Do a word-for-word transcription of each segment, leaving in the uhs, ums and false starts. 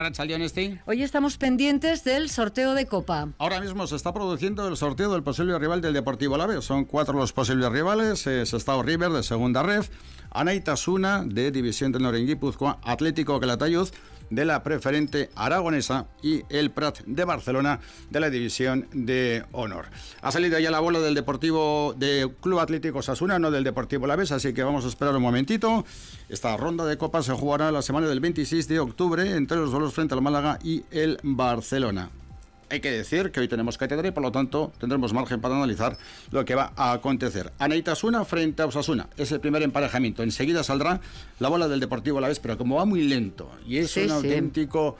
Hoy estamos pendientes del sorteo de Copa. Ahora mismo se está produciendo el sorteo del posible rival del Deportivo Alavés. Son cuatro los posibles rivales. Eh, Sestao River de segunda ref, Anaitasuna de División de Honor en Guipúzcoa, Atlético Calatayud de la preferente aragonesa y el Prat de Barcelona de la División de Honor. Ha salido ya la bola del Deportivo de Club Atlético Osasuna, no del Deportivo Alavés, así que vamos a esperar un momentito. Esta ronda de Copa se jugará la semana del veintiséis de octubre entre los duelos frente al Málaga y el Barcelona. Hay que decir que hoy tenemos cátedra y por lo tanto tendremos margen para analizar lo que va a acontecer. Anaitasuna frente a Osasuna es el primer emparejamiento. Enseguida saldrá la bola del Deportivo Alavés, pero como va muy lento y es sí, un sí. auténtico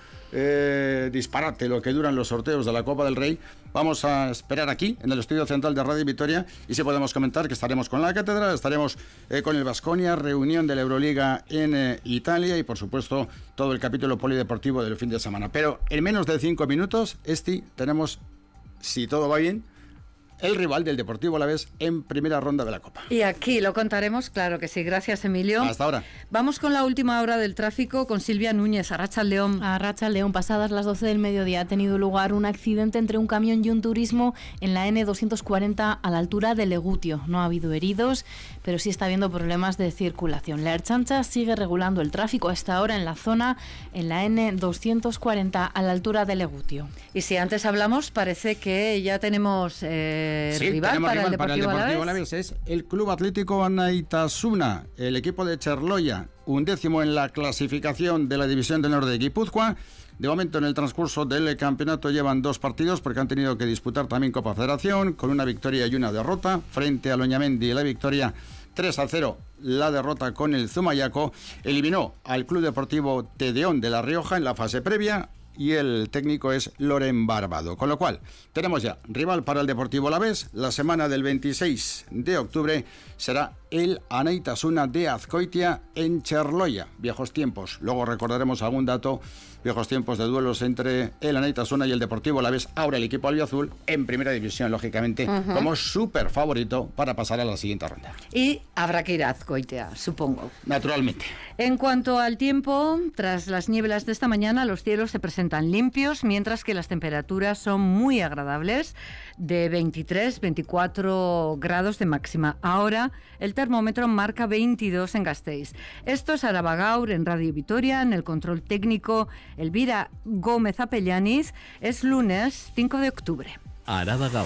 eh, disparate lo que duran los sorteos de la Copa del Rey, vamos a esperar aquí en el estudio central de Radio Vitoria y si podemos comentar que estaremos con la cátedra, estaremos eh, con el Baskonia, reunión de la Euroliga en eh, Italia y por supuesto todo el capítulo polideportivo del fin de semana. Pero en menos de cinco minutos, Esti, tenemos, si todo va bien, el rival del Deportivo Alavés en primera ronda de la Copa. Y aquí lo contaremos, claro que sí. Gracias, Emilio. Hasta ahora. Vamos con la última hora del tráfico con Silvia Núñez, Arratsaldeon. Arratsaldeon, pasadas las doce del mediodía ha tenido lugar un accidente entre un camión y un turismo en la ene doscientos cuarenta a la altura de Legutio. No ha habido heridos, pero sí está habiendo problemas de circulación. La Ertzaintza sigue regulando el tráfico a esta hora en la zona, en la ene doscientos cuarenta a la altura de Legutio. Y si antes hablamos, parece que ya tenemos... Eh, Sí, rival, tenemos para, rival el para el Deportivo Alavés. Es el Club Atlético Anaitasuna, el equipo de Cherloya, undécimo en la clasificación de la División de Honor de Guipúzcoa. De momento, en el transcurso del campeonato llevan dos partidos porque han tenido que disputar también Copa Federación, con una victoria y una derrota. Frente al Oñamendi, la victoria tres a cero, la derrota con el Zumayaco. Eliminó al Club Deportivo Tedeón de La Rioja en la fase previa. Y el técnico es Loren Barbado. Con lo cual, tenemos ya rival para el Deportivo Alavés. La semana del veintiséis de octubre será el Anaitasuna de Azcoitia en Cherloya. Viejos tiempos. Luego recordaremos algún dato. Viejos tiempos de duelos entre el Anaitasuna y el Deportivo Alavés. Ahora el equipo albiazul en primera división, lógicamente, uh-huh. como súper favorito para pasar a la siguiente ronda. Y habrá que ir a Azcoitia, supongo. Naturalmente. En cuanto al tiempo, tras las nieblas de esta mañana, los cielos se presentan limpios, mientras que las temperaturas son muy agradables, de veintitrés, veinticuatro grados de máxima. Ahora el termómetro marca veintidós en Gasteiz. Esto es Araba Gaur en Radio Vitoria, en el control técnico Elvira Gómez Apellaniz. Es lunes cinco de octubre. Araba Gaur.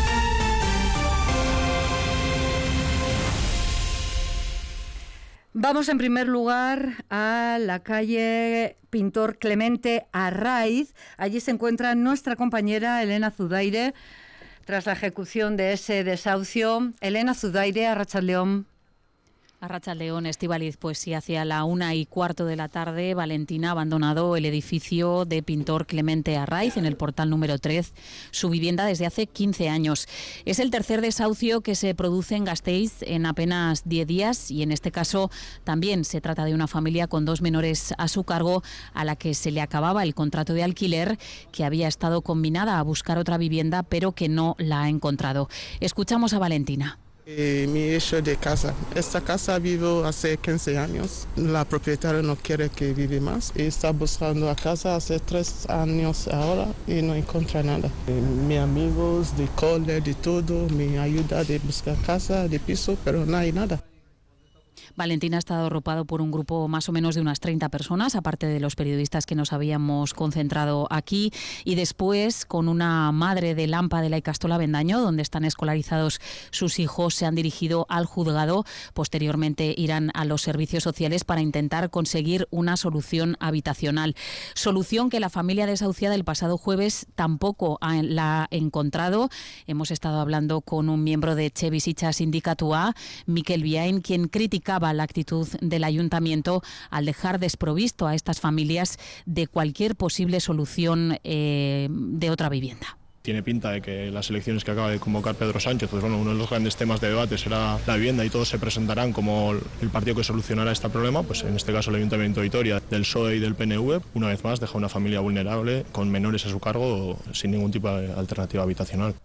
Vamos en primer lugar a la calle Pintor Clemente Arraiz. Allí se encuentra nuestra compañera Elena Zudaire tras la ejecución de ese desahucio. Elena Zudaire, Arratsaldeon. Arratsaldeon, Estíbaliz, pues sí, hacia la una y cuarto de la tarde, Valentina ha abandonado el edificio de Pintor Clemente Arraiz, en el portal número tres, su vivienda desde hace quince años. Es el tercer desahucio que se produce en Gasteiz en apenas diez días y en este caso también se trata de una familia con dos menores a su cargo a la que se le acababa el contrato de alquiler, que había estado combinada a buscar otra vivienda pero que no la ha encontrado. Escuchamos a Valentina. Eh, mi hijo de casa. Esta casa vivo hace quince años. La propietaria no quiere que vive más. Está buscando a casa hace tres años ahora y no encuentra nada. Eh, mis amigos de cole, de todo, me ayuda de buscar casa, de piso, pero no hay nada. Valentina ha estado arropado por un grupo más o menos de unas treinta personas, aparte de los periodistas que nos habíamos concentrado aquí, y después con una madre de Lampa de la Icastola Bendaño, donde están escolarizados sus hijos, se han dirigido al juzgado. Posteriormente irán a los servicios sociales para intentar conseguir una solución habitacional. Solución que la familia desahuciada el pasado jueves tampoco ha, la ha encontrado. Hemos estado hablando con un miembro de Etxebizitza Sindikatua, Mikel Biain, quien criticaba la actitud del ayuntamiento al dejar desprovisto a estas familias de cualquier posible solución eh, de otra vivienda. Tiene pinta de que las elecciones que acaba de convocar Pedro Sánchez, pues bueno, uno de los grandes temas de debate será la vivienda y todos se presentarán como el partido que solucionará este problema, pues en este caso el Ayuntamiento de Vitoria, del P S O E y del P N V, una vez más deja una familia vulnerable con menores a su cargo sin ningún tipo de alternativa habitacional.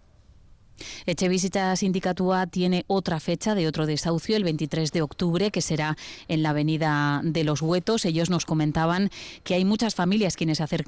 Etxebizitza Sindikatua tiene otra fecha de otro desahucio, el veintitrés de octubre, que será en la avenida de los Huetos. Ellos nos comentaban que hay muchas familias quienes se acercan